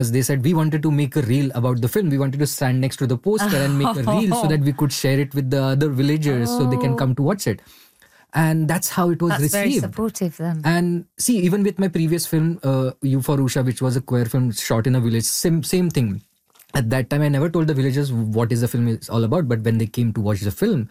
They said we wanted to make a reel about the film. We wanted to stand next to the poster and make a reel so that we could share it with the other villagers so they can come to watch it. And that's how it was received. That's very supportive then. And see, even with my previous film, You for Usha, which was a queer film shot in a village, same thing. At that time, I never told the villagers what is the film is all about. But when they came to watch the film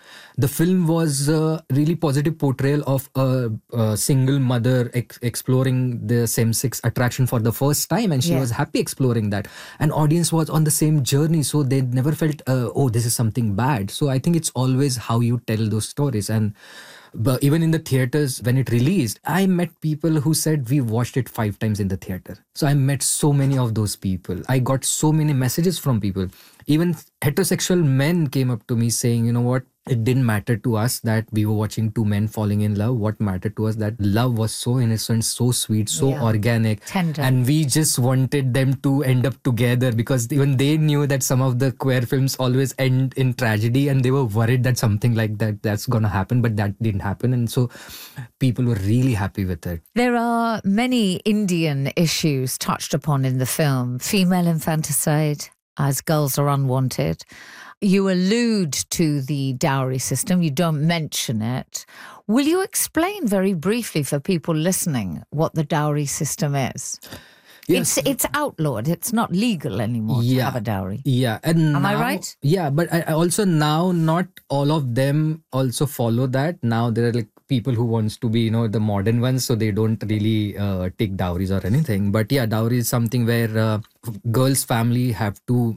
was a really positive portrayal of a single mother exploring the same-sex attraction for the first time. And she was happy exploring that. And audience was on the same journey. So they never felt, this is something bad. So I think it's always how you tell those stories. But even in the theaters, when it released, I met people who said we watched it 5 times in the theater. So I met so many of those people. I got so many messages from people. Even heterosexual men came up to me saying, you know what, it didn't matter to us that we were watching 2 men falling in love. What mattered to us that love was so innocent, so sweet, so organic. Tender. And we just wanted them to end up together because even they knew that some of the queer films always end in tragedy and they were worried that something like that's going to happen, but that didn't happen. And so people were really happy with it. There are many Indian issues touched upon in the film. Female infanticide, as girls are unwanted. You allude to the dowry system. You don't mention it. Will you explain very briefly for people listening what the dowry system is? Yes. It's outlawed. It's not legal anymore to have a dowry. Yeah. And Am now, I right? Yeah, but I also now not all of them also follow that. Now there are like people who wants to be, the modern ones, so they don't really take dowries or anything. But yeah, dowry is something where girls' family have to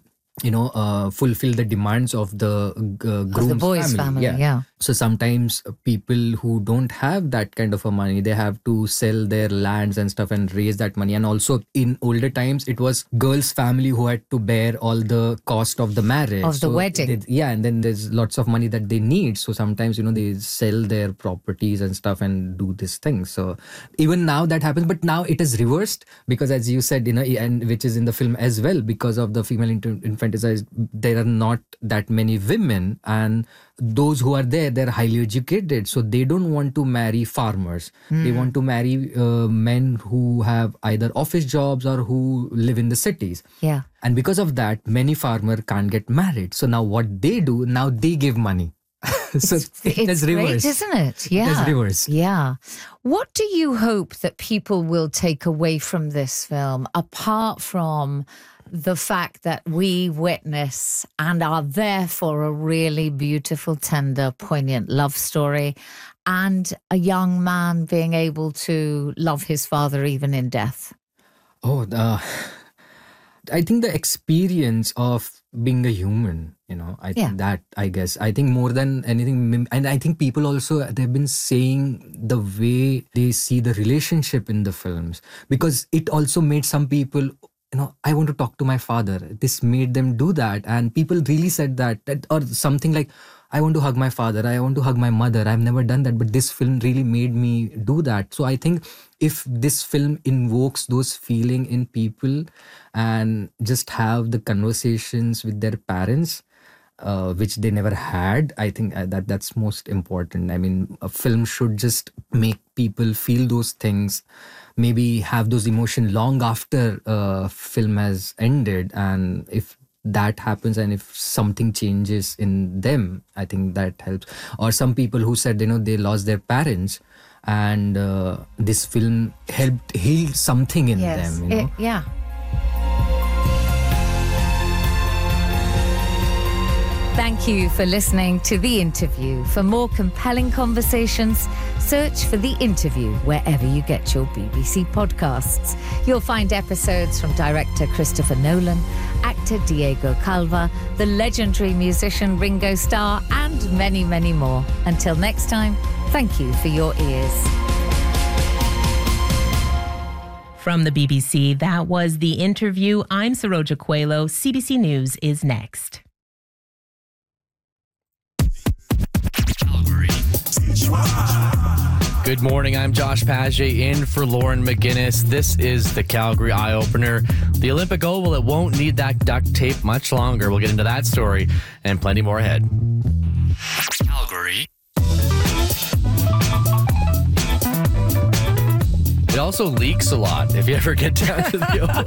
fulfill the demands of the groom's the boy's family. Yeah. So sometimes people who don't have that kind of a money, they have to sell their lands and stuff and raise that money. And also in older times, it was girl's family who had to bear all the cost of the marriage. Of the wedding. And then there's lots of money that they need. So sometimes, they sell their properties and stuff and do this thing. So even now that happens, but now it is reversed because as you said, and which is in the film as well, because of the female infanticide, there are not that many women, and those who are there, they're highly educated, so they don't want to marry farmers. They want to marry men who have either office jobs or who live in the cities. Yeah. And because of that, many farmers can't get married. So now what they do, now they give money. So it's great, isn't it? Yeah. It's reverse. Yeah. What do you hope that people will take away from this film, apart from the fact that we witness and are there for a really beautiful, tender, poignant love story and a young man being able to love his father even in death? I think the experience of being a human, I think more than anything, and I think people also, they've been saying the way they see the relationship in the films, because it also made some people, I want to talk to my father. This made them do that. And people really said that or something like, I want to hug my father. I want to hug my mother. I've never done that, but this film really made me do that. So I think if this film invokes those feelings in people and just have the conversations with their parents, which they never had, I think that's most important. I mean, a film should just make people feel those things, maybe have those emotions long after film has ended. And if that happens and if something changes in them, I think that helps. Or some people who said, they lost their parents and this film helped heal something in them. Yeah. Thank you for listening to The Interview. For more compelling conversations, search for The Interview wherever you get your BBC podcasts. You'll find episodes from director Christopher Nolan, actor Diego Calva, the legendary musician Ringo Starr, and many, many more. Until next time, thank you for your ears. From the BBC, that was The Interview. I'm Saroja Coelho. CBC News is next. Good morning, I'm Josh Paget in for Lauren McGinnis. This is the Calgary Eye Opener. The Olympic Oval, it won't need that duct tape much longer. We'll get into that story and plenty more ahead. Calgary. It also leaks a lot if you ever get down to the oval.